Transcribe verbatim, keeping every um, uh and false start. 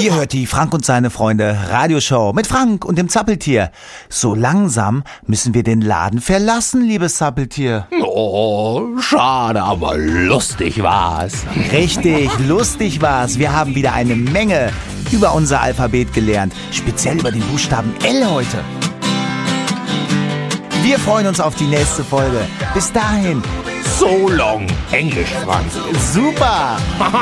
Ihr hört die Frank und seine Freunde Radioshow mit Frank und dem Zappeltier. So langsam müssen wir den Laden verlassen, liebes Zappeltier. Oh, schade, aber lustig war's. Richtig, lustig war's. Wir haben wieder eine Menge über unser Alphabet gelernt. Speziell über den Buchstaben L heute. Wir freuen uns auf die nächste Folge. Bis dahin. So long, Englisch, Frank. Super.